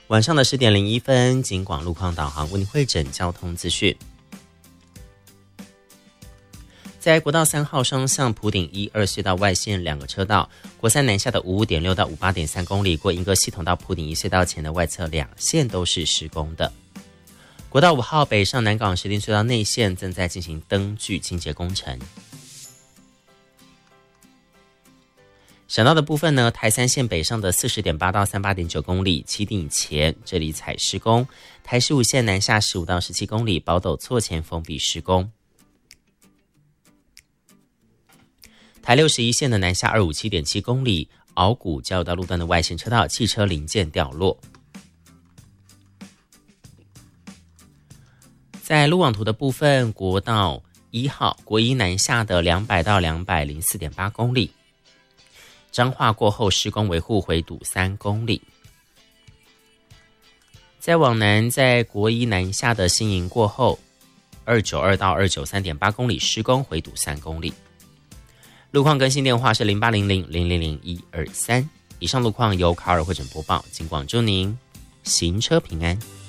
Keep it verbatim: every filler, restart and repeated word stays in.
晚上的十点零一分，警广路况导航为您汇整交通资讯。在国道三号双向埔顶一二隧道外线两个车道，国三南下的五五点六到五八点三公里，过莺歌系统到埔顶一隧道前的外侧两线都是施工的。国道五号北上南港石碇隧道内线正在进行灯具清洁工程。省道的部分呢，台三线北上的 四十点八到三十八点九公里，旗顶前这里采施工；台十五线南下十五到十七公里，宝斗错前封闭施工。台六十一线的南下二十五七点七公里，鳌谷交流道路段的外线车道汽车零件掉落。在路网图的部分，国道一号国一南下的两百到两百零四点八公里。彰化过后施工维护回堵三公里，再往南，在国一南下的新营过后，二九二到二九三点八公里施工回堵三公里。路况更新电话是零八零零零零零一二三。以上路况由卡尔汇整播报，警广祝您行车平安。